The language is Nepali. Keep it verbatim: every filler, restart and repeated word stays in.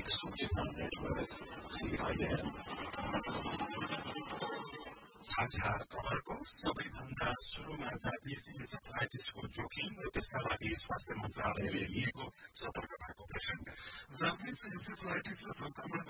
Social Network, C I N. साझा खबरको सबैभन्दा सुरुमा जातीय इन्सेफेलाइटिसको जोखिम र त्यसका लागि स्वास्थ्य मन्त्रालयले लिएको सतर्कताको प्रसंग। जातीय इन्सेफेलाइटिस संक्रमण